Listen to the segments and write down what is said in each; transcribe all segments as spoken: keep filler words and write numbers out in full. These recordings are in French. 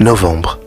Novembre.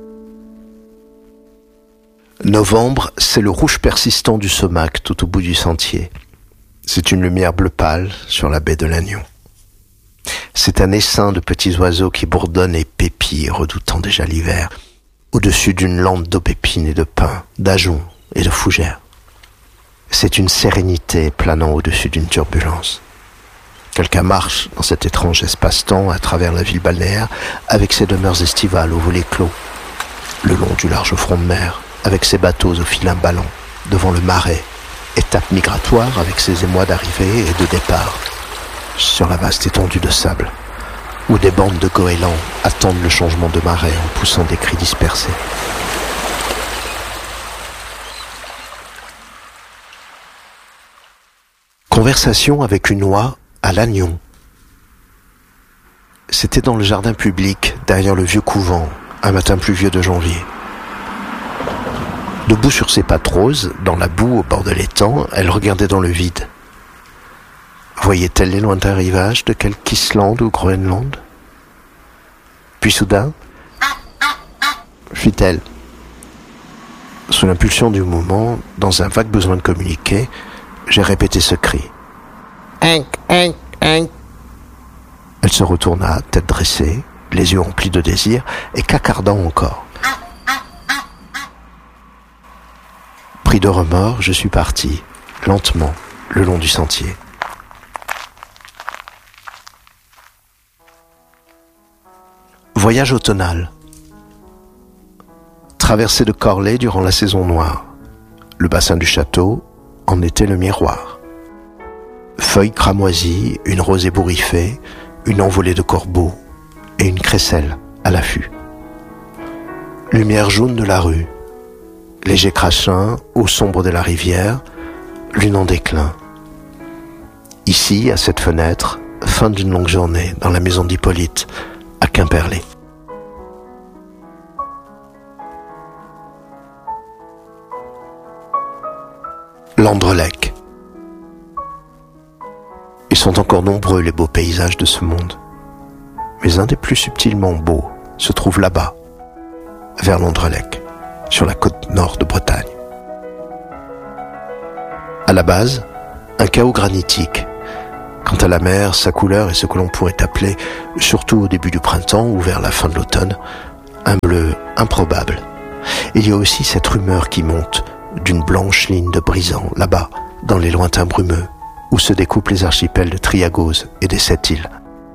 Novembre, c'est le rouge persistant du Somac tout au bout du sentier. C'est une lumière bleu pâle sur la baie de Lannion. C'est un essaim de petits oiseaux qui bourdonnent et pépillent, redoutant déjà l'hiver, au-dessus d'une lande d'aubépines et de pins, d'ajoncs et de fougères. C'est une sérénité planant au-dessus d'une turbulence. Quelqu'un marche dans cet étrange espace-temps à travers la ville balnéaire avec ses demeures estivales aux volets clos, le long du large front de mer, avec ses bateaux aux filins ballants, devant le marais, étape migratoire avec ses émois d'arrivée et de départ, sur la vaste étendue de sable, où des bandes de goélands attendent le changement de marée en poussant des cris dispersés. Conversation avec une oie à Lannion. C'était dans le jardin public, derrière le vieux couvent, un matin pluvieux de janvier. Debout sur ses pattes roses, dans la boue au bord de l'étang, elle regardait dans le vide. Voyait-elle les lointains rivages de quelque Islande ou Groenland? Puis soudain, fit-elle. Sous l'impulsion du moment, dans un vague besoin de communiquer, j'ai répété ce cri. Hank, Hank, Hank. Elle se retourna, tête dressée, les yeux remplis de désir, et cacardant encore. Pris de remords, je suis parti, lentement, le long du sentier. Voyage automnal. Traversée de Corlay durant la saison noire. Le bassin du château en était le miroir. Feuilles cramoisies, une rose ébouriffée, une envolée de corbeaux et une crécelle à l'affût. Lumière jaune de la rue, léger crachin, eau sombre de la rivière, lune en déclin. Ici, à cette fenêtre, fin d'une longue journée dans la maison d'Hippolyte, à Quimperlé. L'Andrelec. Ils sont encore nombreux les beaux paysages de ce monde. Mais un des plus subtilement beaux se trouve là-bas, vers l'Andrelec, sur la côte nord de Bretagne. À la base, un chaos granitique. Quant à la mer, sa couleur est ce que l'on pourrait appeler, surtout au début du printemps ou vers la fin de l'automne, un bleu improbable. Il y a aussi cette rumeur qui monte d'une blanche ligne de brisants, là-bas, dans les lointains brumeux, où se découpent les archipels de Triagose et des Sept-Îles.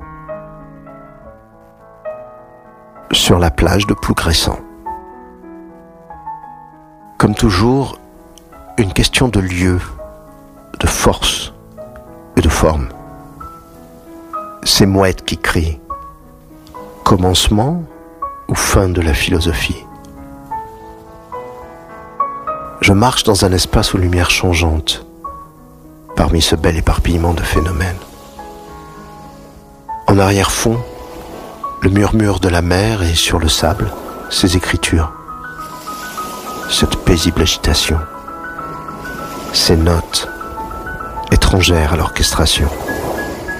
Sur la plage de Plougressan. Comme toujours, une question de lieu, de force et de forme. Ces mouettes qui crient, commencement ou fin de la philosophie? Je marche dans un espace aux lumières changeantes, parmi ce bel éparpillement de phénomènes. En arrière-fond, le murmure de la mer et sur le sable, ses écritures. Cette paisible agitation, ces notes étrangères à l'orchestration.